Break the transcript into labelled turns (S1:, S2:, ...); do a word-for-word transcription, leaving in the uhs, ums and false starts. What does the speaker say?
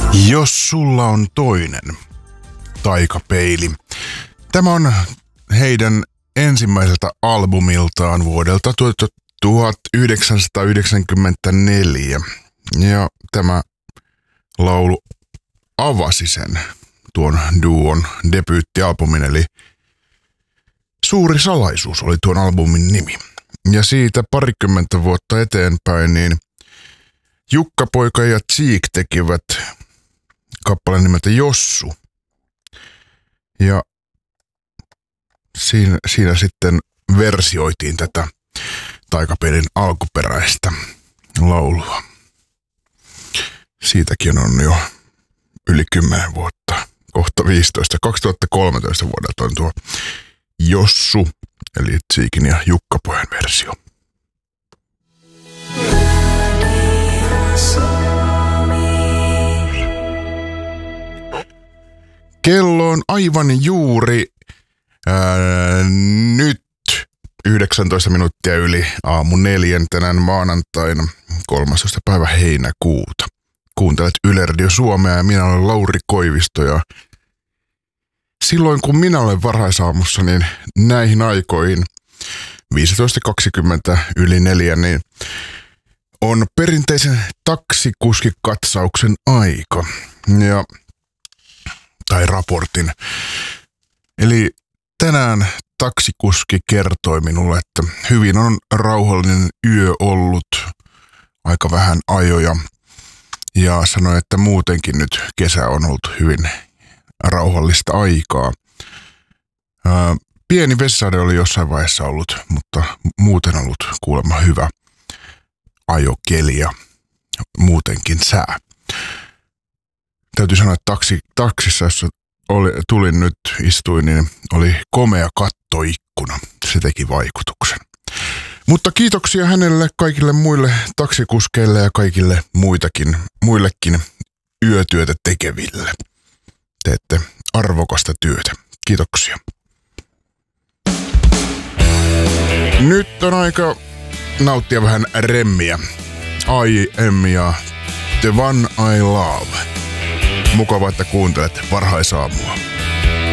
S1: Jos sulla on toinen, Taikapeili. Tämä on heidän ensimmäiseltä albumiltaan vuodelta tuhatyhdeksänsataayhdeksänkymmentäneljä. Ja tämä laulu avasi sen tuon duon debyyttialbumin, eli Suuri salaisuus oli tuon albumin nimi. Ja siitä parikymmentä vuotta eteenpäin, niin Jukka-poika ja Cheek tekivät kappaleen nimeltä Jossu. Ja siinä, siinä sitten versioitiin tätä Taikapeilin alkuperäistä laulua. Siitäkin on jo yli kymmenen vuotta, kohta viisitoista. kaksituhattakolmetoista vuodelta on tuo Jossu, eli Cheekin ja Jukka-pojan versio. Kello on aivan juuri ää, nyt yhdeksäntoista minuuttia yli aamu neljän tänään maanantaina kolmastoista päivä heinäkuuta. Kuuntelet Yle Radio Suomea ja minä olen Lauri Koivisto ja silloin kun minä olen varhaisaamussa, niin näihin aikoihin viisitoista kaksikymmentä yli neljä, niin on perinteisen taksikuskikatsauksen aika. Ja tai raportin. Eli tänään taksikuski kertoi minulle, että hyvin on rauhallinen yö ollut, aika vähän ajoja, ja sanoi, että muutenkin nyt kesä on ollut hyvin rauhallista aikaa. Ää, pieni vessade oli jossain vaiheessa ollut, mutta muuten ollut kuulemma hyvä ajokeli ja muutenkin sää. Täytyy sanoa, että taksi, taksissa, jossa oli, tulin nyt, istuin, niin oli komea kattoikkuna. Se teki vaikutuksen. Mutta kiitoksia hänelle, kaikille muille taksikuskeille ja kaikille muitakin, muillekin yötyötä tekeville. Teette arvokasta työtä. Kiitoksia. Nyt on aika nauttia vähän remmiä. I am ja The One I Love. Mukava, että kuuntelet varhaisaamua.